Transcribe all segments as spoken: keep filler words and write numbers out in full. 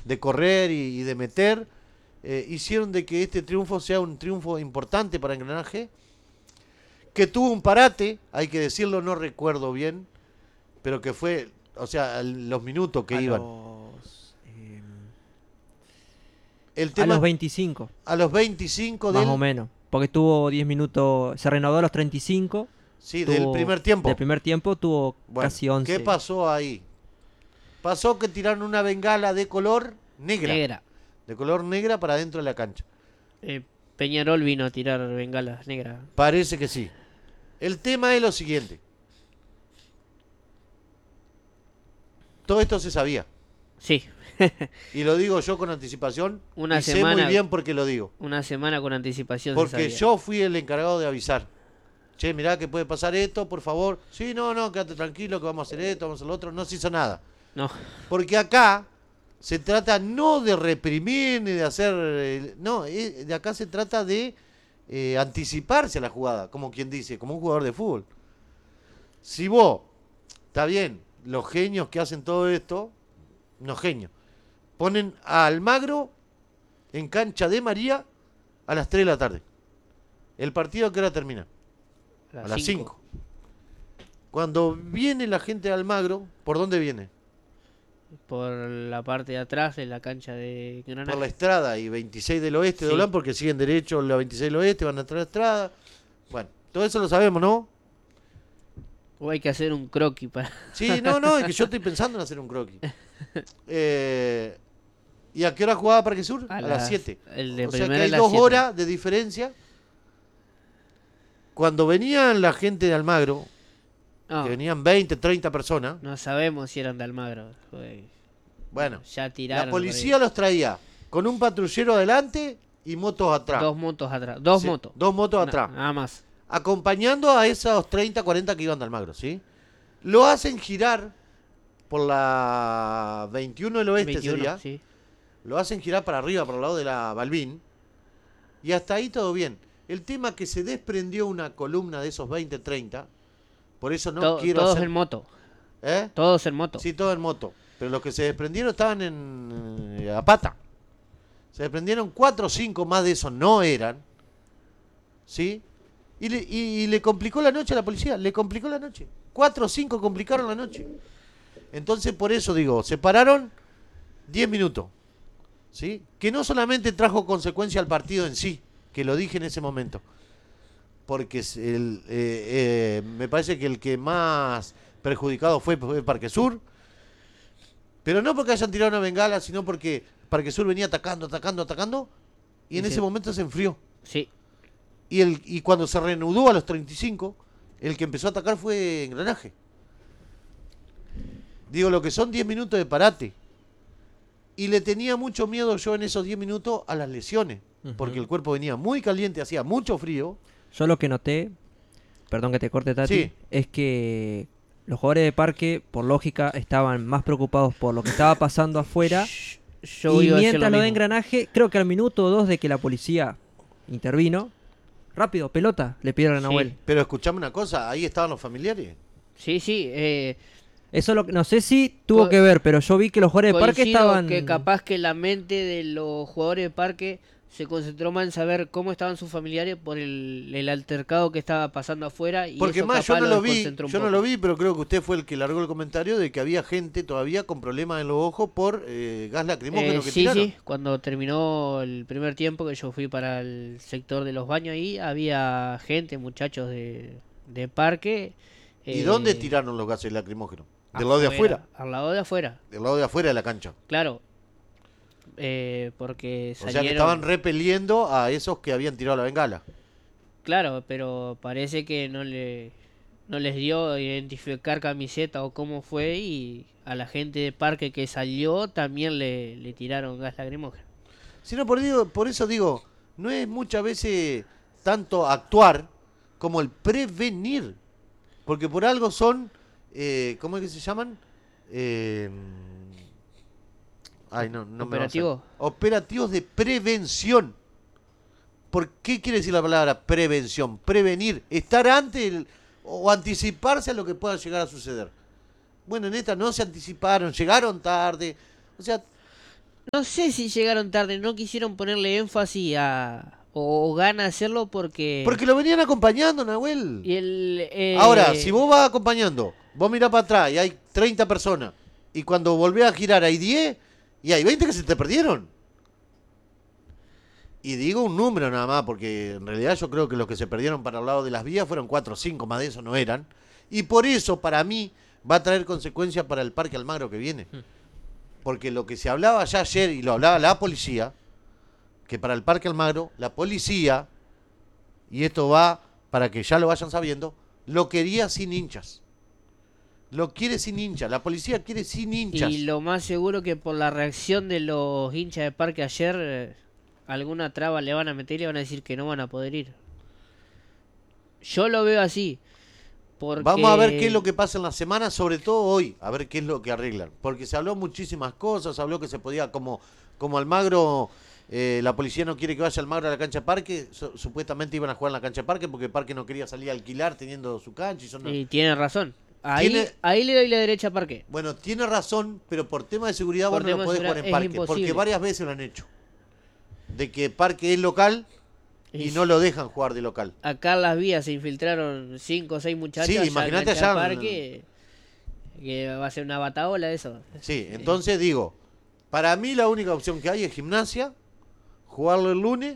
de correr y, y de meter, eh, hicieron de que este triunfo sea un triunfo importante para Engranaje, que tuvo un parate, hay que decirlo, no recuerdo bien, pero que fue, o sea, los minutos que A iban. los... eh, El a los tema, veinticinco, a los veinticinco más o del, menos. Porque tuvo diez minutos, se reanudó a los treinta y cinco. sí, del Tuvo, primer tiempo. del primer tiempo tuvo Bueno, casi ¿qué once. pasó ahí? Pasó que tiraron una bengala de color negra, Negra. de color negra para dentro de la cancha. Eh, Peñarol vino a tirar bengalas negras. Parece que sí. El tema es lo siguiente. Todo esto se sabía. Sí. Y lo digo yo con anticipación. Una y sé semana- muy bien por qué lo digo. Una semana con anticipación. se Porque sabía. yo fui el encargado de avisar. Che, mirá que puede pasar esto, por favor. Sí, no, no, quédate tranquilo que vamos a hacer esto, vamos a hacer lo otro. No se hizo nada. No. Porque acá se trata no de reprimir ni de hacer... eh, no, eh, de acá se trata de eh, anticiparse a la jugada, como quien dice, como un jugador de fútbol. Si vos, está bien, los genios que hacen todo esto, no genios, ponen a Almagro en cancha de María a las tres de la tarde. ¿El partido a qué hora termina? A las cinco. Cuando viene la gente de Almagro, ¿por dónde viene? Por la parte de atrás de la cancha de Granada. Por la Estrada y veintiséis del Oeste, Sí. de Olán, porque siguen derecho la veintiséis del Oeste, van a entrar a la Estrada. Bueno, todo eso lo sabemos, ¿no? O hay que hacer un croquis para... Sí, no, no, es que yo estoy pensando en hacer un croquis. Eh, ¿Y a qué hora jugaba Parque Sur? A, A las las- siete. el de O sea que primera hay a las dos siete. horas de diferencia. Cuando venían la gente de Almagro, No, que venían veinte, treinta personas, no sabemos si eran de Almagro. Fue- bueno, ya tiraron. la por policía ahí. los traía con un patrullero adelante y motos atrás. Dos motos atrás. Dos Sí, motos. Dos motos Na- atrás. Nada más. Acompañando a esos treinta, cuarenta que iban de Almagro, ¿sí? Lo hacen girar por la veintiuno del Oeste, veintiuno, sería. sí. Lo hacen girar para arriba, para el lado de la Balbín. Y hasta ahí todo bien. El tema es que se desprendió una columna de esos veinte, treinta. Por eso no To- quiero todos hacer... en moto. ¿Eh? Todos en moto. Sí, todo en moto. Pero los que se desprendieron estaban en eh, a pata. Se desprendieron cuatro o cinco, más de esos no eran. ¿Sí? Y le, y- y le complicó la noche a la policía. Le complicó la noche. Cuatro o cinco complicaron la noche. Entonces, por eso digo, se pararon diez minutos. ¿Sí? Que no solamente trajo consecuencia al partido en sí, que lo dije en ese momento. Porque es el, eh, eh, me parece que el que más perjudicado fue, fue Parque Sur. Pero no porque hayan tirado una bengala, sino porque Parque Sur venía atacando, atacando, atacando. Y en Y ese se- momento se enfrió. Sí. Y, el, y cuando se reanudó a los treinta y cinco, el que empezó a atacar fue Engranaje. Digo, lo que son diez minutos de parate. Y le tenía mucho miedo yo en esos diez minutos a las lesiones. Ujú. Porque el cuerpo venía muy caliente, hacía mucho frío. Yo lo que noté, perdón que te corte, Tati, Sí. es que los jugadores de Parque, por lógica, estaban más preocupados por lo que estaba pasando afuera. Yo y iba a decir mientras lo de mismo. Engranaje, creo que al minuto o dos de que la policía intervino, rápido, pelota, le pidieron a Sí. Nahuel. Pero escuchame una cosa, ahí estaban los familiares. Sí, sí. Eh, Eso lo, no sé si tuvo Co- que ver, pero yo vi que los jugadores de Parque coincido estaban... que capaz que la mente de los jugadores de Parque se concentró más en saber cómo estaban sus familiares por el, el altercado que estaba pasando afuera. Y Porque eso más yo capaz no lo vi, desconcentró un yo no poco. lo vi, pero creo que usted fue el que largó el comentario de que había gente todavía con problemas en los ojos por eh, gas lacrimógeno Eh, que sí, tiraron. sí, cuando terminó el primer tiempo que yo fui para el sector de los baños ahí, había gente, muchachos de, de Parque. ¿Y eh, dónde tiraron los gases lacrimógenos? ¿Del lado de afuera? Al lado de afuera, Del lado de afuera de la cancha. claro. Eh, porque O sea que salieron... estaban repeliendo a esos que habían tirado la bengala. Claro, pero parece que no le no les dio identificar camiseta o cómo fue y a la gente de Parque que salió también le, le tiraron gas lacrimógeno. Si no, por, digo, por eso digo, no es muchas veces tanto actuar como el prevenir. Porque por algo son, eh, ¿cómo es que se llaman? Eh, ay, no, no me va a salir. ¿Operativo? Operativos de prevención. ¿Por qué quiere decir la palabra prevención? Prevenir, estar antes el- o anticiparse a lo que pueda llegar a suceder. Bueno, en esta no se anticiparon, llegaron tarde. O sea, No sé si llegaron tarde, no quisieron ponerle énfasis a o, o gana hacerlo porque Porque lo venían acompañando, Nahuel. y el Ahora, si eh, vos vas acompañando, vos mirás para atrás y hay treinta personas, y cuando volvés a girar hay diez, y hay veinte que se te perdieron. Y digo un número nada más, porque en realidad yo creo que los que se perdieron para el lado de las vías fueron cuatro o cinco, más de eso no eran. Y por eso, para mí, va a traer consecuencias para el Parque Almagro que viene. Porque lo que se hablaba ya ayer, y lo hablaba la policía, que para el Parque Almagro, la policía, y esto va para que ya lo vayan sabiendo, lo quería sin hinchas. Lo quiere sin hinchas. La policía quiere sin hinchas. y lo más seguro que por la reacción de los hinchas de Parque ayer eh, alguna traba le van a meter y le van a decir que no van a poder ir. Yo lo veo así. Porque Vamos a ver qué es lo que pasa en la semana, sobre todo hoy, a ver qué es lo que arreglan. Porque se habló muchísimas cosas, se habló que se podía, como, como Almagro, eh, la policía no quiere que vaya Almagro a la cancha de Parque, su- supuestamente iban a jugar en la cancha de Parque porque el Parque no quería salir a alquilar teniendo su cancha. Y son... Y tiene razón. Ahí, Tiene- ahí le doy la derecha a Parque. Bueno, tiene razón, pero por tema de seguridad Por vos no tema lo de podés jugar en seguridad es Parque, porque imposible. varias veces lo han hecho. De que Parque es local y Y no lo dejan jugar de local. acá en las vías se infiltraron cinco o seis muchachos. Sí, allá imagínate en Cancha allá en- Parque, que va a ser una bataola eso. Sí, entonces digo, para mí la única opción que hay es Gimnasia, jugarlo el lunes.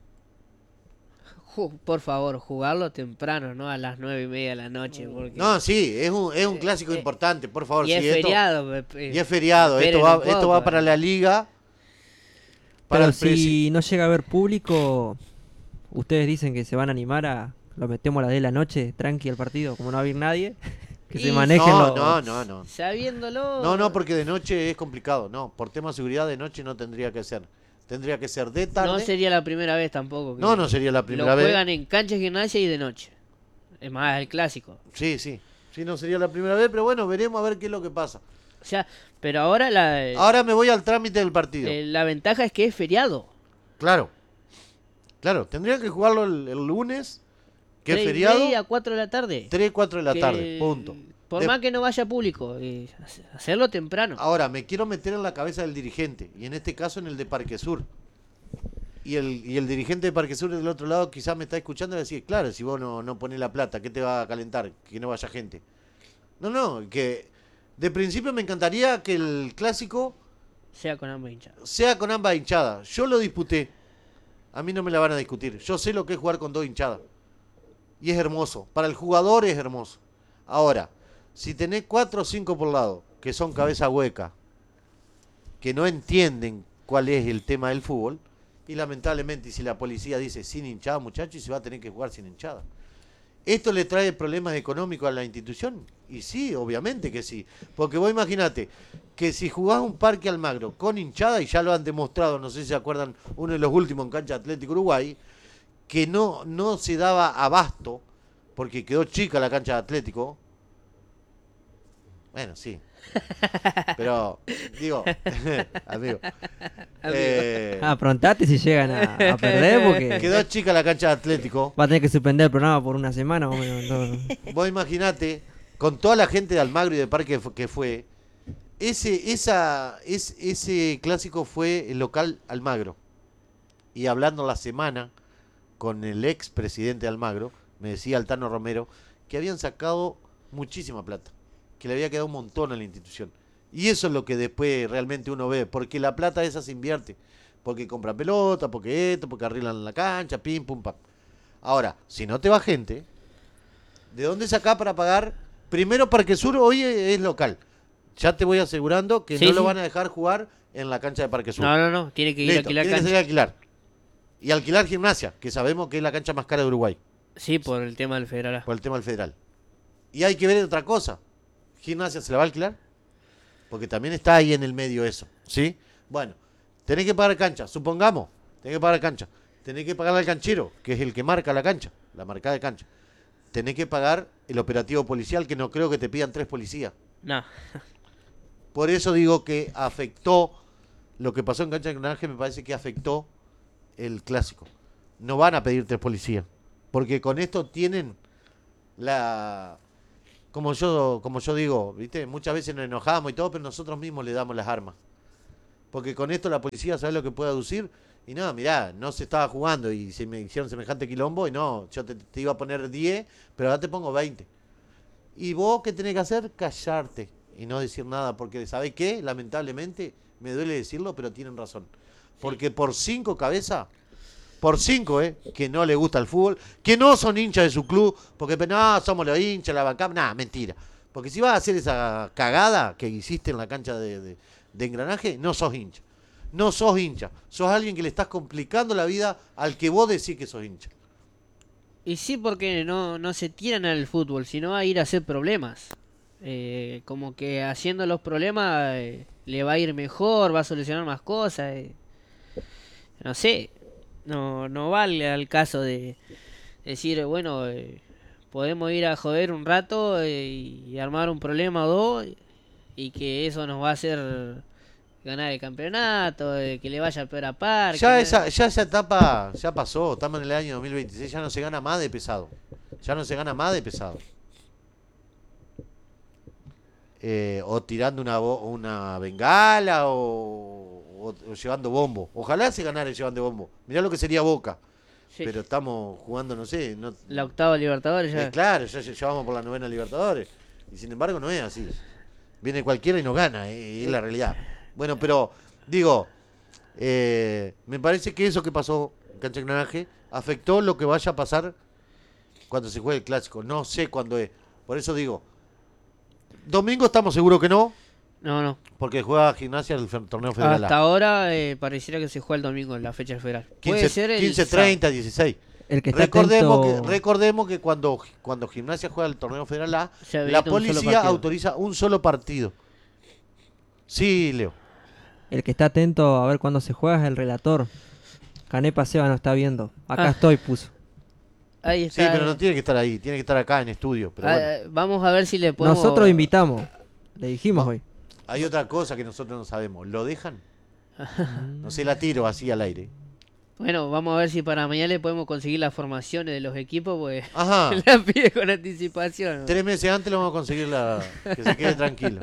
Ju- Por favor, jugarlo temprano, ¿no? A las nueve y media de la noche. Porque... No, sí, es un, es un clásico eh, importante, por favor. y es sí, esto- feriado. eh, eh, y es feriado, esto esperen va, un esto poco, va para eh. la liga. Para Pero el presi- si no llega a haber público, ustedes dicen que se van a animar a... Lo metemos a las diez de la noche, tranqui al partido, como no va a haber nadie. Que se Y- manejen No, los... no, no, no. Sabiéndolo. No, no, porque de noche es complicado. No, por tema de seguridad de noche no tendría que ser. Tendría que ser de tarde. No sería la primera vez tampoco. que No, no sería la primera lo vez. juegan en cancha de gimnasia y de noche. Es más, el clásico. Sí, sí. Sí, no sería la primera vez, pero bueno, veremos a ver qué es lo que pasa. O sea, pero ahora la, Ahora me voy al trámite del partido. eh, la ventaja es que es feriado. Claro. Claro, tendría que jugarlo el, el lunes, que es Tres y feriado, media, cuatro de la tarde. tres, cuatro de la Que- tarde, punto. Por De- más que no vaya público, eh, hace- hacerlo temprano. Ahora, me quiero meter en la cabeza del dirigente, y en este caso en el de Parque Sur. Y el, y el dirigente de Parque Sur del otro lado quizás me está escuchando y va a decir, claro, si vos no, no pones la plata, ¿qué te va a calentar? Que no vaya gente. No, no, que de principio me encantaría que el clásico Sea con ambas hinchadas. sea con ambas hinchadas. Yo lo disputé. A mí no me la van a discutir. Yo sé lo que es jugar con dos hinchadas. Y es hermoso. Para el jugador es hermoso. Ahora, si tenés cuatro o cinco por lado, que son cabeza hueca, que no entienden cuál es el tema del fútbol, y lamentablemente, y si la policía dice sin hinchada, muchachos, y se va a tener que jugar sin hinchada. ¿Esto le trae problemas económicos a la institución? Y sí, obviamente que sí. Porque vos imaginate que si jugás un Parque Almagro con hinchada, y ya lo han demostrado, no sé si se acuerdan, uno de los últimos en cancha Atlético Uruguay, que no, no se daba abasto, porque quedó chica la cancha de Atlético. Bueno, sí. Pero, digo, amigo. eh, Aprontate si llegan a, a perder porque quedó chica la cancha de Atlético. va a tener que suspender el programa por una semana. más o menos, no. Vos imaginate, con toda la gente de Almagro y de Parque que fue, ese, esa, es, ese clásico fue el local Almagro. Y hablando la semana con el ex presidente de Almagro, me decía Altano Romero, que habían sacado muchísima plata, que le había quedado un montón a la institución. Y eso es lo que después realmente uno ve, porque la plata esa se invierte, porque compran pelota, porque esto, porque arreglan la cancha, pim, pum, pam. Ahora, si no te va gente, ¿de dónde sacás para pagar? Primero, Parque Sur hoy es local. Ya te voy asegurando que Sí, no lo sí. van a dejar jugar en la cancha de Parque Sur. No, no, no. Tiene que ir Listo, a alquilar tiene que cancha. salir a alquilar. Y alquilar Gimnasia, que sabemos que es la cancha más cara de Uruguay, Sí, por el tema del federal A. por el tema del federal. Y hay que ver otra cosa. ¿Gimnasia se la va a alquilar? Porque también está ahí en el medio eso, ¿sí? Bueno, tenés que pagar cancha, supongamos, tenés que pagar cancha. Tenés que pagar al canchero, que es el que marca la cancha, la marcada de cancha. Tenés que pagar el operativo policial, que no creo que te pidan tres policías. No. Por eso digo que afectó, lo que pasó en Cancha de Naranja me parece que afectó el clásico. No van a pedir tres policías, porque con esto tienen la... Como yo, como yo digo, ¿viste? Muchas veces nos enojamos y todo, pero nosotros mismos le damos las armas. Porque con esto la policía sabe lo que puede aducir. Y no, mirá, no se estaba jugando y se me hicieron semejante quilombo y no, yo te, te iba a poner diez, pero ahora te pongo veinte. Y vos, ¿qué tenés que hacer? Callarte y no decir nada, porque ¿sabés qué? Lamentablemente, me duele decirlo, pero tienen razón. Porque por cinco cabezas, por cinco, ¿eh? Que no le gusta el fútbol, que no son hinchas de su club, porque no, somos los hinchas, la bancada, nada, mentira. Porque si vas a hacer esa cagada que hiciste en la cancha de, de, de Engranaje, no sos hincha. No sos hincha, sos alguien que le estás complicando la vida al que vos decís que sos hincha. Y sí, porque no, no se tiran al fútbol, sino a ir a hacer problemas. Eh, como que haciendo los problemas eh, le va a ir mejor, va a solucionar más cosas. Eh. No sé, no, no vale al caso de decir, bueno, eh, podemos ir a joder un rato eh, y armar un problema o dos y que eso nos va a hacer ganar el campeonato, de que le vaya peor a Parque. Ya ¿no? esa, ya esa etapa ya pasó, estamos en el año dos mil veintiséis, ya no se gana más de pesado. Ya no se gana más de pesado. Eh, o tirando una, bo- una bengala o, o- o llevando bombo. Ojalá se ganara llevando bombo. Mirá lo que sería Boca. Sí, Pero estamos jugando, no sé. No, la octava Libertadores ya. eh, claro, ya, ya vamos por la novena Libertadores. Y sin embargo no es así. Viene cualquiera y no gana, eh, es la realidad. Bueno, pero digo, eh, me parece que eso que pasó en Cancha Engranaje afectó lo que vaya a pasar cuando se juegue el clásico. No sé cuándo es. Por eso digo, domingo estamos seguros que no, No, no. porque juega Gimnasia el fe- torneo federal Hasta A. ahora eh, pareciera que se juega el domingo en la fecha federal. Puede ser el quince, sábado. treinta, dieciséis. El que está Recordemos atento, que, recordemos que cuando, cuando Gimnasia juega el torneo federal A, Se la habilita un solo policía partido. autoriza un solo partido. Sí, Leo. el que está atento a ver cuándo se juega es el relator. Canepa Seba no está viendo. Acá Ah. estoy, puso. Ahí Sí, está. pero no tiene que estar ahí, tiene que estar acá en estudio. Pero Ah, bueno, Vamos a ver si le podemos. Nosotros invitamos. Le dijimos No. hoy. hay otra cosa que nosotros no sabemos. ¿Lo dejan? No sé, la tiro así al aire. Bueno, vamos a ver si para mañana le podemos conseguir las formaciones de los equipos, pues Ajá. la pide con anticipación. Tres meses antes lo vamos a conseguir la... que se quede tranquilo.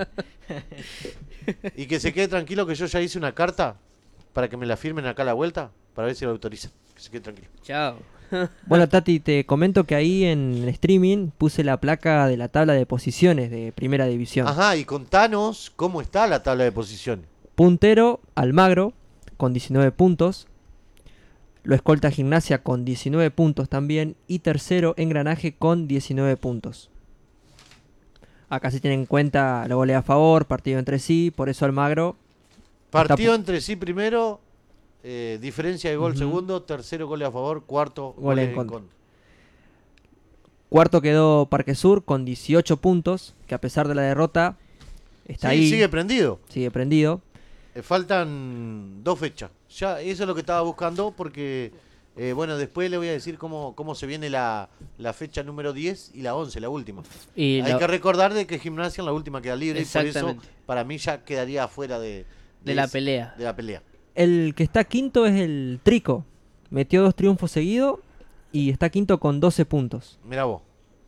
Y que se quede tranquilo que yo ya hice una carta para que me la firmen acá a la vuelta, para ver si lo autorizan. Que se quede tranquilo. Chao. Bueno, Tati, te comento que ahí en el streaming puse la placa de la tabla de posiciones de Primera División. Ajá, y contanos cómo está la tabla de posiciones. Puntero, Almagro, con diecinueve puntos. Lo escolta Gimnasia con diecinueve puntos también. Y tercero, Engranaje con diecinueve puntos. Acá se tiene en cuenta los goles a favor, partido entre sí. Por eso Almagro. Partido Está- entre sí primero, eh, diferencia de gol Ujú. segundo, tercero goles a favor, cuarto Goles goles en en contra. contra. Cuarto quedó Parque Sur con dieciocho puntos. Que a pesar de la derrota, está Sí, ahí. sigue prendido. Sigue prendido. Eh, faltan dos fechas. Ya, eso es lo que estaba buscando porque, eh, bueno, después le voy a decir cómo, cómo se viene la, la fecha número diez y la once, la última. Y Hay la- que recordar de que Gimnasia en la última queda libre y por eso Exactamente. para mí ya quedaría afuera de, de la ese- pelea. de la pelea. El que está quinto es el Trico. Metió dos triunfos seguidos y está quinto con doce puntos. Mirá vos.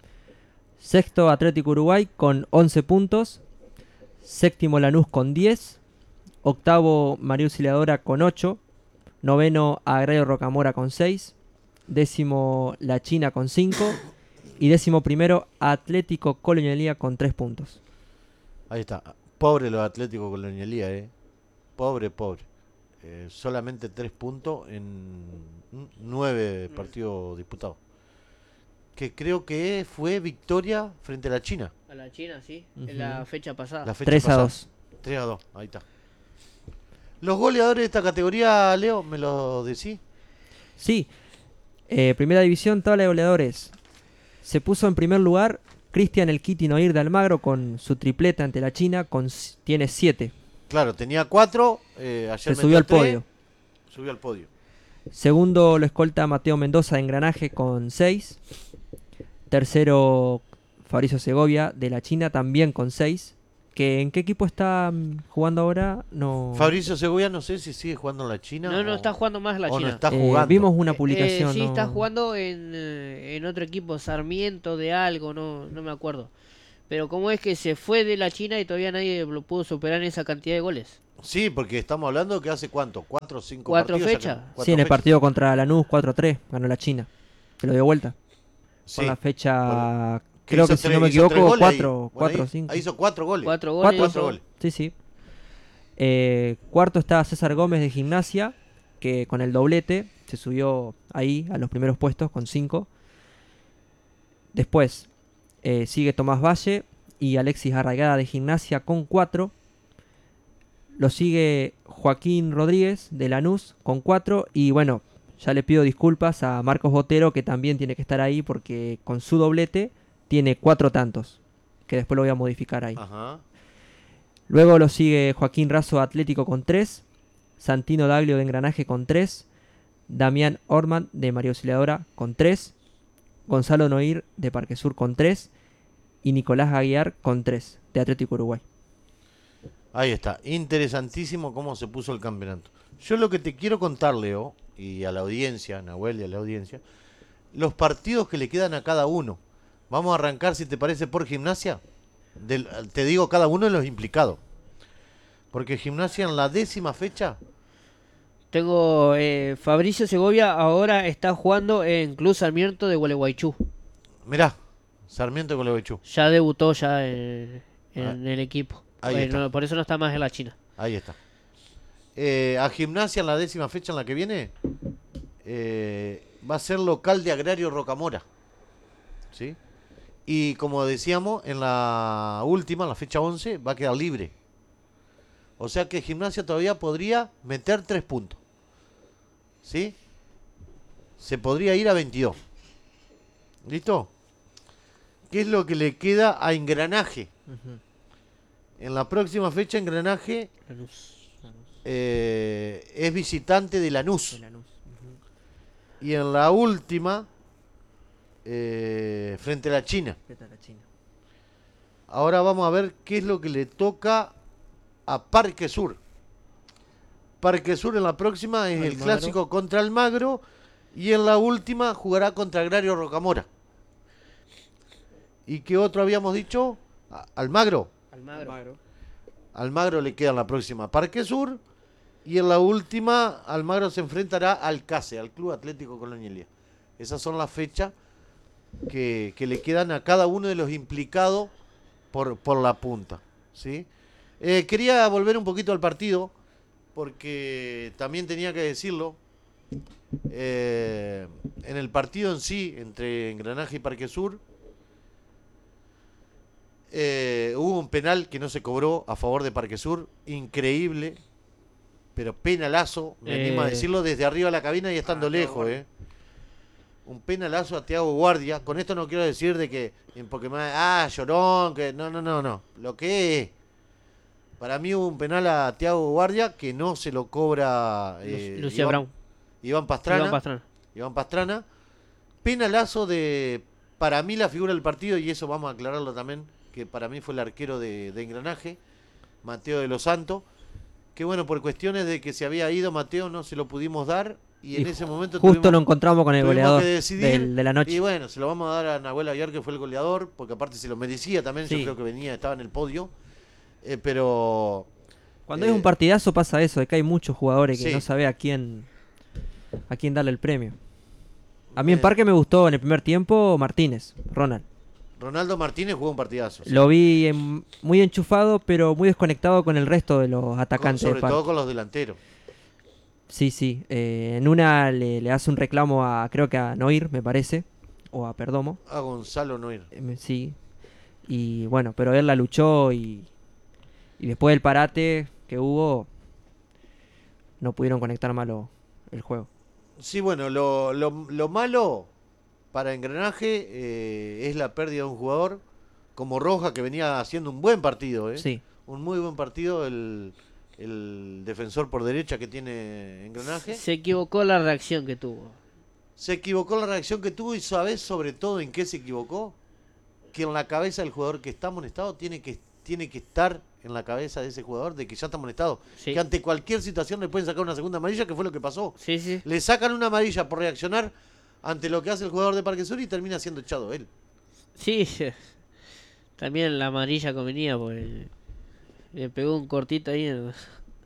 Sexto Atlético Uruguay con once puntos. Séptimo Lanús con diez. Octavo María Auxiliadora con ocho. Noveno Agrario Rocamora con seis. Décimo La China con cinco. Y décimo primero Atlético Colonialía con tres puntos. Ahí está. Pobre los Atléticos Colonialía, eh. Pobre, pobre. Eh, solamente tres puntos en mm, nueve partidos disputados. Que creo que fue victoria frente a la China. A la China, sí. Ujú. En la fecha pasada. La fecha tres a pasada. dos. tres a dos, ahí está. Los goleadores de esta categoría, Leo, ¿me lo decís? Sí. Eh, primera división, tabla de goleadores. Se puso en primer lugar Cristian El Kitty Noir de Almagro con su tripleta ante la China. Con, s- tiene siete. Claro, tenía cuatro. Eh, ayer Se metió subió al tres, podio. Subió al podio. Segundo lo escolta Mateo Mendoza de Engranaje con seis. Tercero Fabricio Segovia de la China también con seis. ¿Que, ¿En qué equipo está mm, jugando ahora? No. Fabricio Segovia no sé si sigue jugando en la China. No, no, o- está jugando más la o no China. está Eh, jugando. vimos una Eh, publicación. sí, no- está jugando en, eh, en otro equipo, Sarmiento de algo, no, no me acuerdo. Pero cómo es que se fue de la China y todavía nadie lo pudo superar en esa cantidad de goles. Sí, porque estamos hablando que hace cuánto, cuatro o cinco ¿Cuatro partidos. fechas? sacan- cuatro Sí, en el fechas. partido contra Lanús cuatro a tres, ganó la China. Se lo dio vuelta. Sí. Con la fecha, Que creo hizo que si tres- no me hizo tres equivoco, goles ahí. cuatro, Bueno, cuatro o ahí- cinco. ahí hizo cuatro goles. Cuatro goles. Cuatro. Cuatro goles. Sí, sí. Eh, cuarto está César Gómez de Gimnasia, que con el doblete se subió ahí a los primeros puestos con cinco. Después eh, sigue Tomás Valle y Alexis Arraigada de Gimnasia con cuatro. Lo sigue Joaquín Rodríguez de Lanús con cuatro. Y bueno, ya le pido disculpas a Marcos Botero, que también tiene que estar ahí porque con su doblete tiene cuatro tantos, que después lo voy a modificar ahí. Ajá. Luego lo sigue Joaquín Razo Atlético con tres, Santino Daglio de Engranaje con tres, Damián Orman de María Auxiliadora con tres, Gonzalo Noir de Parque Sur con tres y Nicolás Aguiar con tres de Atlético Uruguay. Ahí está. Interesantísimo cómo se puso el campeonato. Yo lo que te quiero contar, Leo, y a la audiencia, Nahuel y a la audiencia, los partidos que le quedan a cada uno. Vamos a arrancar, si te parece, por Gimnasia. Del- te digo cada uno de los implicados. Porque Gimnasia en la décima fecha, Tengo eh, Fabricio Segovia, ahora está jugando en Club Sarmiento de Gualeguaychú. mirá, Sarmiento con Levechu. Ya debutó ya en, en Ah, el equipo. ahí Eh, está. no, por eso no está más en la China. Ahí está. Eh, a Gimnasia en la décima fecha en la que viene eh, va a ser local de Agrario Rocamora. ¿Sí? Y como decíamos, en la última, en la fecha once, va a quedar libre. O sea que Gimnasia todavía podría meter tres puntos. ¿Sí? Se podría ir a veintidós. ¿Listo? ¿Qué es lo que le queda a Engranaje? En la próxima fecha, Engranaje Lanús, Lanús, eh, es visitante de Lanús. de Lanús. Ujú. Y en la última, eh, frente a la China. Ahora vamos a ver qué es lo que le toca a Parque Sur. Parque Sur en la próxima es el Almagro. clásico contra Almagro. Y en la última jugará contra Agrario Rocamora. ¿Y qué otro habíamos dicho? A- Almagro. Almagro. Almagro le queda en la próxima Parque Sur. Y en la última, Almagro se enfrentará al C A S E, al Club Atlético Colonialia. Esas son las fechas que, que le quedan a cada uno de los implicados por, por la punta. ¿Sí? Eh, quería volver un poquito al partido, porque también tenía que decirlo. Eh, en el partido en sí, entre Engranaje y Parque Sur, eh, hubo un penal que no se cobró a favor de Parque Sur, increíble, pero penalazo, me animo a Eh, decirlo desde arriba de la cabina y estando ah, lejos, Thiago eh. Un penalazo a Thiago Guardia. Con esto no quiero decir de que en Pokémon, ah, llorón, que no, no, no, no. Lo que es, para mí hubo un penal a Thiago Guardia que no se lo cobra eh, Lu- Lucia Iván, Brown. Iván Pastrana. Iván Pastrana. Iván Pastrana. Penalazo de, para mí, la figura del partido, y eso vamos a aclararlo también, que para mí fue el arquero de, de Engranaje, Mateo de los Santos, que bueno, por cuestiones de que se había ido Mateo no se lo pudimos dar, y en Y ese momento Justo tuvimos, lo encontramos con el tuvimos goleador que decidir, del- de la noche. y bueno, se lo vamos a dar a Nahuel Aguiar, que fue el goleador, porque aparte se lo merecía también, yo Sí. creo que venía, estaba en el podio, eh, pero... Cuando eh, es un partidazo pasa eso, de que hay muchos jugadores que sí. no sabe a quién a quién darle el premio. A mí Eh, en Parque me gustó en el primer tiempo Martínez, Ronald. Ronaldo Martínez jugó un partidazo. sí. Lo vi en- muy enchufado, pero muy desconectado con el resto de los Con- atacantes de sobre Parque. todo con los delanteros. Sí, sí. eh, en una le, le hace un reclamo a, creo que a Noir, me parece, o a Perdomo. A Gonzalo Noir. eh, me- sí. Y bueno, pero él la luchó y, y después del parate que hubo, no pudieron conectar malo el juego. Sí, bueno, lo, lo, lo malo para Engranaje eh, es la pérdida de un jugador como Roja, que venía haciendo un buen partido, ¿eh? Sí. Un muy buen partido, el, el defensor por derecha que tiene Engranaje. Se equivocó la reacción que tuvo. Se equivocó en la reacción que tuvo, y ¿sabés sobre todo en qué se equivocó? Que en la cabeza del jugador que está amonestado tiene que, tiene que estar en la cabeza de ese jugador de que ya está amonestado. Sí. Que ante cualquier situación le pueden sacar una segunda amarilla, que fue lo que pasó. Sí, sí. Le sacan una amarilla por reaccionar ante lo que hace el jugador de Parque Sur y termina siendo echado él. Sí. También la amarilla convenía porque le pegó un cortito ahí. en-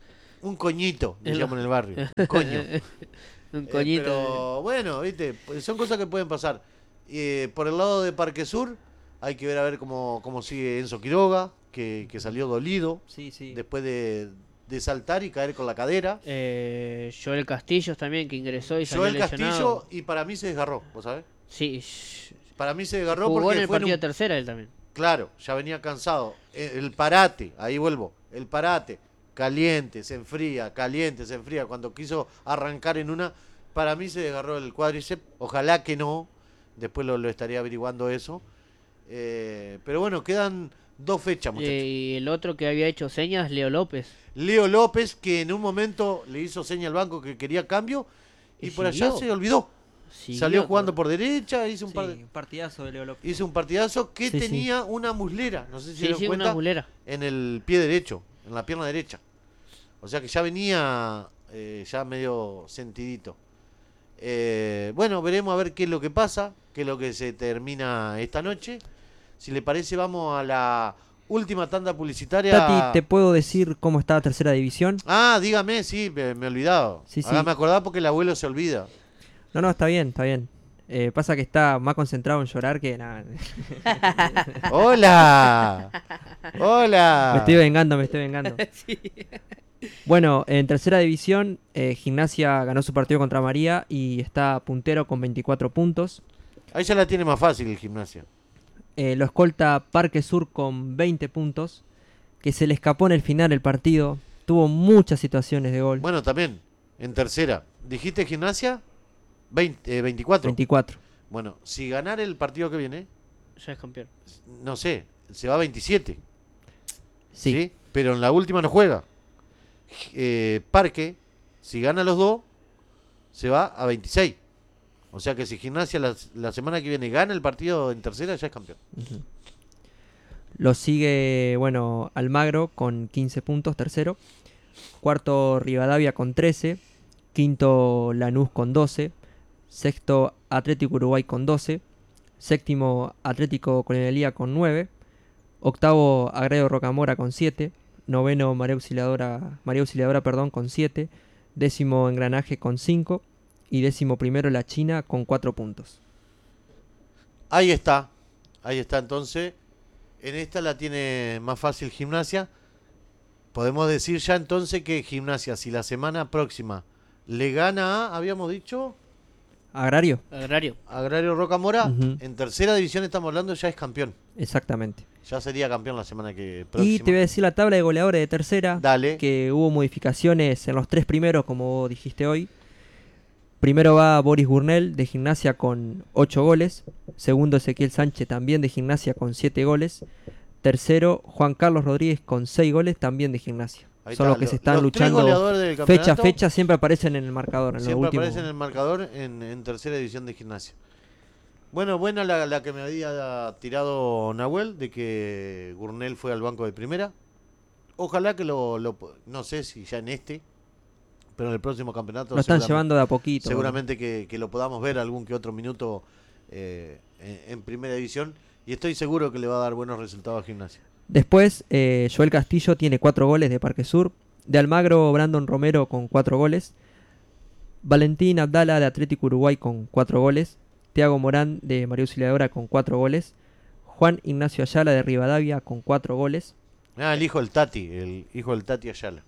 Un coñito, En decíamos lo- en el barrio. Un coño. Un Eh, coñito. pero bueno, viste, pues son cosas que pueden pasar. Eh, por el lado de Parque Sur, hay que ver a ver cómo, cómo sigue Enzo Quiroga, que, que salió dolido Sí, sí. después de, de saltar y caer con la cadera. Eh, Joel Castillos también, que ingresó y salió Joel lesionado. Castillo, y para mí se desgarró, ¿vos sabés? Sí, sh- Para mí se desgarró jugó en porque el fue en partido un... de tercera él también. Claro, ya venía cansado. El, el parate, ahí vuelvo, el parate, caliente, se enfría, caliente, se enfría. Cuando quiso arrancar en una, para mí se desgarró el cuádriceps. Ojalá que no, después lo, lo estaría averiguando eso. Eh, pero bueno, quedan dos fechas, muchachos. Eh, y el otro que había hecho señas, Leo López. Leo López, que en un momento le hizo seña al banco que quería cambio, y, Y por allá siguió. se olvidó. Siguió Salió jugando con- por derecha, hizo un, Sí, par de- un partidazo de Leo López. hizo un partidazo que Sí, sí. tenía una muslera, no sé si se Sí, dieron sí, cuenta, una mulera. en el pie derecho, en la pierna derecha. O sea que ya venía eh, ya medio sentidito. Eh, bueno, veremos a ver qué es lo que pasa, qué es lo que se termina esta noche. Si le parece, vamos a la última tanda publicitaria. Tati, ¿te puedo decir cómo está la tercera división? Ah, dígame, sí, me, me he olvidado. Sí, sí. Hágame acordar porque el abuelo se olvida. No, no, está bien, está bien. Eh, pasa que está más concentrado en llorar que nada. ¡Hola! ¡Hola! Me estoy vengando, me estoy vengando. Bueno, en tercera división, eh, Gimnasia ganó su partido contra María y está puntero con veinticuatro puntos. Ahí ya la tiene más fácil el Gimnasia. Eh, lo escolta Parque Sur con veinte puntos, que se le escapó en el final del partido. Tuvo muchas situaciones de gol. Bueno, también, en tercera. ¿Dijiste Gimnasia? veinte, eh, veinticuatro. veinticuatro. Bueno, si ganar el partido que viene, Ya es campeón. no sé, se va a veintisiete. Sí. ¿Sí? Pero en la última no juega. Eh, Parque, si gana los dos, se va a veintiséis. O sea que si Gimnasia la, la semana que viene gana el partido en tercera, ya es campeón. Ujú. Lo sigue, bueno, Almagro con quince puntos, tercero. Cuarto, Rivadavia con trece. Quinto, Lanús con doce. Sexto, Atlético Uruguay con doce. Séptimo, Atlético Colonialía con nueve. Octavo, Agrario Rocamora con siete. Noveno, María Auxiliadora, María Auxiliadora perdón, con siete. Décimo, Engranaje con cinco. Y décimo primero, La China con cuatro puntos. Ahí está, ahí está entonces. En esta la tiene más fácil Gimnasia. Podemos decir ya entonces que Gimnasia, si la semana próxima le gana a, habíamos dicho, Agrario, Agrario. Agrario Rocamora, Ujú. en tercera división estamos hablando, ya es campeón. exactamente. Ya sería campeón la semana que Y próxima. te voy a decir la tabla de goleadores de tercera. Dale. Que hubo modificaciones en los tres primeros, como vos dijiste hoy. Primero va Boris Gurnel de Gimnasia con ocho goles. Segundo, Ezequiel Sánchez también de Gimnasia con siete goles. Tercero, Juan Carlos Rodríguez con seis goles también de Gimnasia. Ahí Son está, los que lo- se están los tres luchando goleadores del fecha a campeonato fecha, siempre aparecen en el marcador. En los Siempre últimos. aparece en el marcador en, en tercera división de Gimnasia. Bueno, buena la, la que me había tirado Nahuel, de que Gurnel fue al banco de primera. Ojalá que lo, lo- no sé si ya en este, pero en el próximo campeonato Lo están seguramente- llevando de a poquito. seguramente que, que lo podamos ver algún que otro minuto eh, en, en primera división, y estoy seguro que le va a dar buenos resultados a Gimnasia. Después, eh, Joel Castillo tiene cuatro goles de Parque Sur. De Almagro, Brandon Romero con cuatro goles. Valentín Abdala de Atlético Uruguay con cuatro goles. Tiago Morán de María Auxiliadora con cuatro goles. Juan Ignacio Ayala de Rivadavia con cuatro goles. Ah, el hijo del Tati, el hijo del Tati Ayala.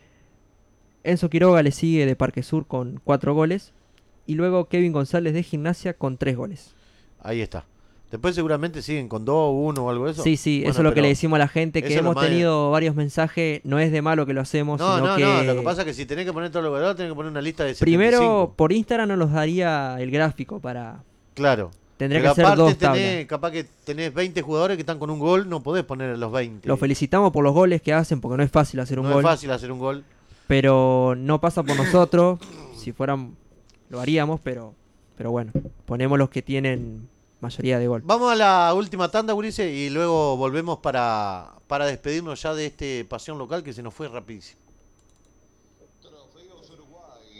Enzo Quiroga le sigue de Parque Sur con cuatro goles. Y luego Kevin González de Gimnasia con tres goles. Ahí está. Después seguramente siguen con dos, uno o algo de eso. Sí, sí, Bueno, eso es lo que pero- le decimos a la gente, eso que es lo hemos más- tenido varios mensajes. No es de malo que lo hacemos, No, sino no, que... no. Lo que pasa es que si tenés que poner todos los goleadores, tenés que poner una lista de Primero, setenta y cinco. por Instagram nos los daría el gráfico para... Claro. Tendría Pero que ser aparte dos tenés, tablas. capaz que tenés veinte jugadores que están con un gol, no podés poner a los veinte. Los felicitamos por los goles que hacen, porque no es fácil hacer un No gol. es fácil hacer un gol. Pero no pasa por nosotros. Si fueran, lo haríamos, pero, pero bueno, ponemos los que tienen mayoría de gol. Vamos a la última tanda, Ulises, y luego volvemos para, para despedirnos ya de este Pasión Local que se nos fue rapidísimo. Trofeos Uruguay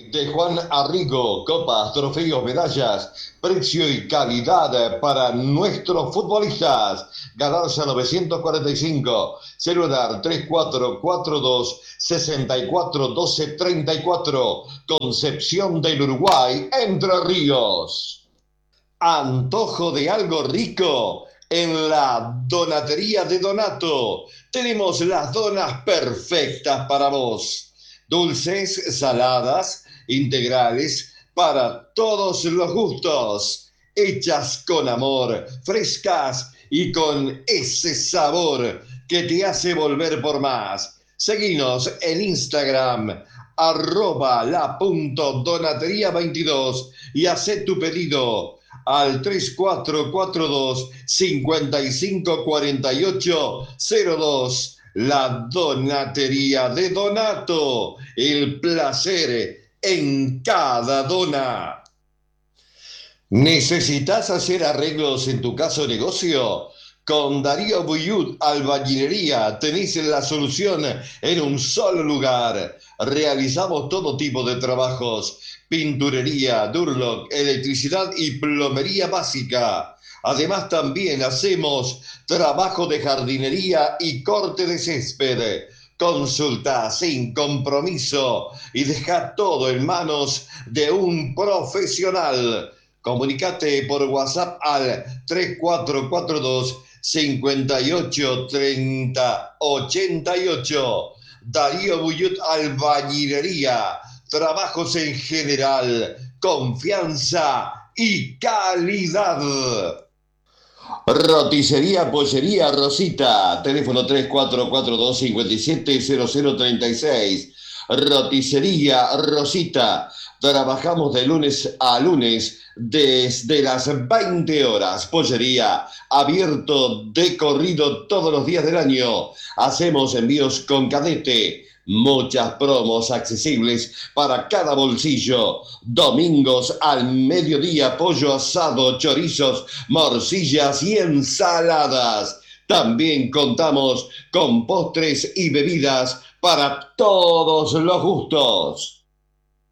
De Juan Arrigo, copas, trofeos, medallas, precio y calidad para nuestros futbolistas. Galarza novecientos cuarenta y cinco, celular tres cuatro cuatro dos, seis cuatro uno dos tres cuatro, Concepción del Uruguay, Entre Ríos. Antojo de algo rico en la Donatería de Donato. Tenemos las donas perfectas para vos. Dulces, saladas, integrales, para todos los gustos. Hechas con amor, frescas y con ese sabor que te hace volver por más. Seguinos en Instagram, arroba la punto donatería veintidós y haz tu pedido al tres cuatro cuatro dos, cinco cinco cuatro ocho cero dos. La Donatería de Donato, el placer en cada dona. ¿Necesitas hacer arreglos en tu casa o negocio? Con Darío Buyut Albañilería tenés la solución en un solo lugar. Realizamos todo tipo de trabajos: pinturería, Durlock, electricidad y plomería básica. Además, también hacemos trabajo de jardinería y corte de césped. Consulta sin compromiso y deja todo en manos de un profesional. Comunicate por WhatsApp al tres cuatro cuatro dos, cinco ocho tres cero ocho ocho. Darío Buyut Albañilería. Trabajos en general, confianza y calidad. Roticería Pollería Rosita, teléfono tres cuatro cuatro dos, cinco siete cero cero tres seis. Roticería Rosita, trabajamos de lunes a lunes desde las veinte horas. Pollería, abierto de corrido todos los días del año. Hacemos envíos con cadete. Muchas promos accesibles para cada bolsillo. Domingos al mediodía, pollo asado, chorizos, morcillas y ensaladas. También contamos con postres y bebidas para todos los gustos.